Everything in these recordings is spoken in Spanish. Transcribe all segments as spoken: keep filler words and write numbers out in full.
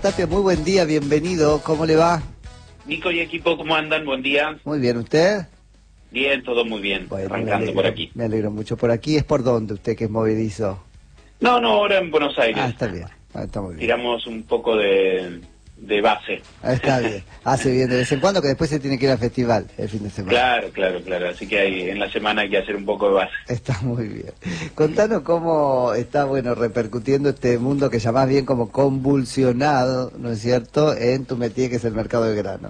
Tapia, muy buen día, bienvenido, ¿cómo le va? Nico y equipo, ¿cómo andan? Buen día. Muy bien, ¿usted? Bien, todo muy bien, Bueno, arrancando alegro, por aquí. Me alegro mucho. ¿Por aquí es por dónde usted que es movedizo? No, no, ahora en Buenos Aires. Ah, está bien, ah, está muy bien. Tiramos un poco de, de base. Ah, está bien, hace bien de vez en cuando, que después se tiene que ir al festival el fin de semana. Claro, claro, claro, así que hay, en la semana hay que hacer un poco de base. Está muy bien. Contanos cómo está, bueno, repercutiendo este mundo que llamás bien como convulsionado, ¿no es cierto?, en tu métier, que es el mercado de grano.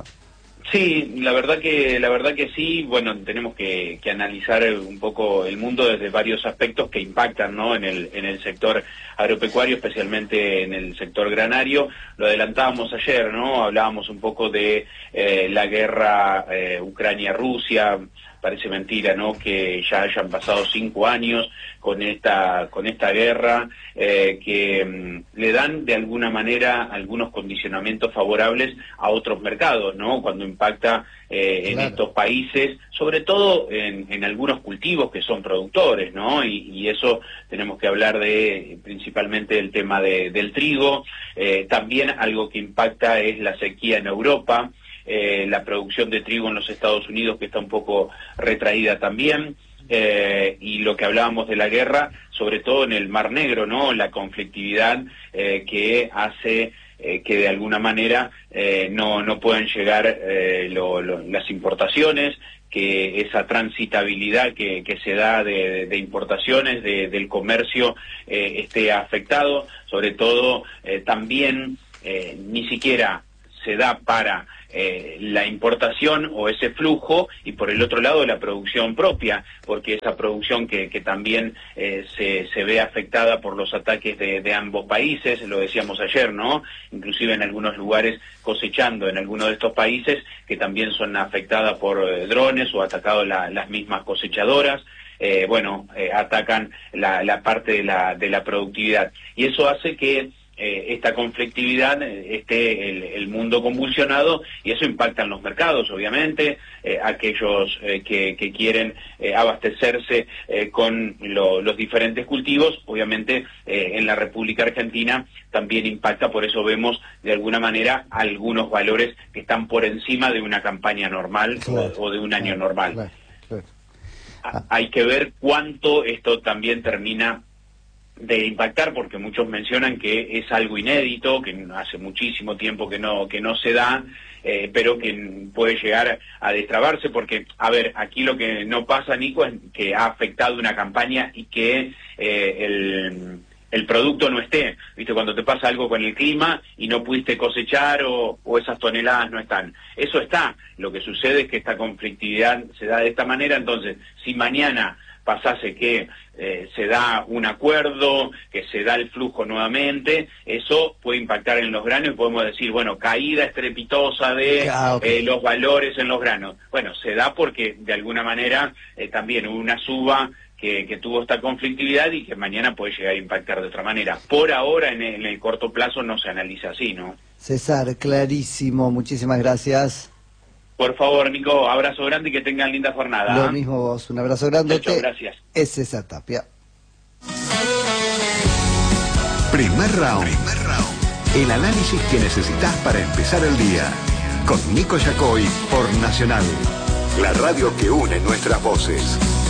Sí, la verdad que la verdad que sí. Bueno, tenemos que, que analizar un poco el mundo desde varios aspectos que impactan, ¿no?, en el en el sector agropecuario, especialmente en el sector granario. Lo adelantábamos ayer, ¿no? Hablábamos un poco de eh, la guerra eh, Ucrania-Rusia. Parece mentira, ¿no?, que ya hayan pasado cinco años con esta con esta guerra, eh, que mm, le dan de alguna manera algunos condicionamientos favorables a otros mercados, ¿no?, cuando impacta eh, en Claro. estos países, sobre todo en, en algunos cultivos que son productores, ¿no? Y, y eso tenemos que hablar de principalmente el tema de, del trigo. Eh, también algo que impacta es la sequía en Europa. Eh, la producción de trigo en los Estados Unidos, que está un poco retraída también, eh, y lo que hablábamos de la guerra, sobre todo en el Mar Negro, ¿no?, la conflictividad eh, que hace eh, que de alguna manera eh, no, no puedan llegar eh, lo, lo, las importaciones, que esa transitabilidad que, que se da de, de importaciones, de, del comercio, eh, esté afectado. Sobre todo eh, también eh, ni siquiera se da para eh, la importación o ese flujo, y por el otro lado la producción propia, porque esa producción que, que también eh, se, se ve afectada por los ataques de, de ambos países, lo decíamos ayer, ¿no? Inclusive en algunos lugares cosechando en algunos de estos países que también son afectadas por eh, drones o atacados la, las mismas cosechadoras. Eh, bueno, eh, atacan la, la parte de la, de la productividad, y eso hace que Eh, esta conflictividad, eh, esté el, el mundo convulsionado, y eso impacta en los mercados, obviamente. Eh, aquellos eh, que, que quieren eh, abastecerse eh, con lo, los diferentes cultivos, obviamente eh, en la República Argentina también impacta. Por eso vemos de alguna manera algunos valores que están por encima de una campaña normal, claro, o, o de un año, claro, normal. Claro, claro. Ah. Hay que ver cuánto esto también termina de impactar, porque muchos mencionan que es algo inédito, que hace muchísimo tiempo que no que no se da, eh, pero que puede llegar a destrabarse, porque, a ver, aquí lo que no pasa, Nico, es que ha afectado una campaña y que eh, el, el producto no esté. ¿Viste? Cuando te pasa algo con el clima y no pudiste cosechar, o, o esas toneladas no están. Eso está. Lo que sucede es que esta conflictividad se da de esta manera. Entonces, si mañana pasase que eh, se da un acuerdo, que se da el flujo nuevamente, eso puede impactar en los granos, y podemos decir, bueno, caída estrepitosa de ah, okay. eh, los valores en los granos. Bueno, se da porque de alguna manera eh, también hubo una suba que, que tuvo esta conflictividad, y que mañana puede llegar a impactar de otra manera. Por ahora, en el, en el corto plazo, no se analiza así, ¿no? César, clarísimo, muchísimas gracias. Por favor, Nico, abrazo grande y que tengan linda jornada. Lo mismo vos, un abrazo grande. Chau, chau, gracias. Es César Tapia. Primer round. Primer round. El análisis que necesitas para empezar el día. Con Nico Yacoy por Nacional. La radio que une nuestras voces.